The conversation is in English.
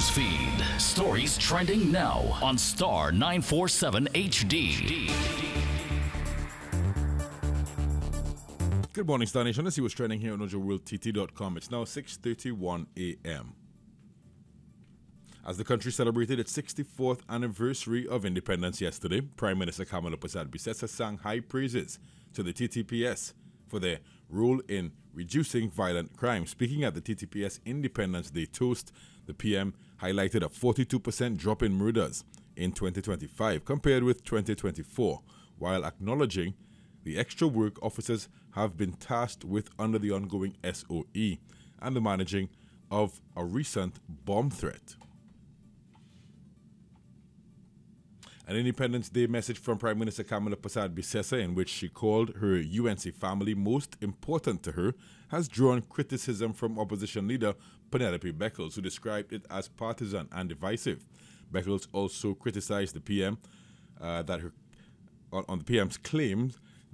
news feed. Stories trending now on Star 947 HD. Good morning, Star Nation. Let's see what's trending here on NojoWorldTT.com. It's now 6:31 a.m. As the country celebrated its 64th anniversary of independence yesterday, Prime Minister Kamala Persad-Bissessar sang high praises to the TTPS for their role in reducing violent crime. Speaking at the TTPS Independence Day toast, the PM highlighted a 42% drop in murders in 2025 compared with 2024, while acknowledging the extra work officers have been tasked with under the ongoing SOE and the managing of a recent bomb threat. An Independence Day message from Prime Minister Kamala Persad-Bissessar, in which she called her UNC family most important to her, has drawn criticism from opposition leader Penelope Beckles, who described it as partisan and divisive. Beckles also criticized the PM on the PM's claims